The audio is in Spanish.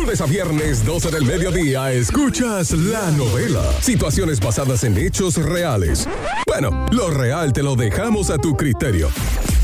lunes a viernes, 12 del mediodía, escuchas La Novela. Situaciones basadas en hechos reales. Bueno, lo real te lo dejamos a tu criterio.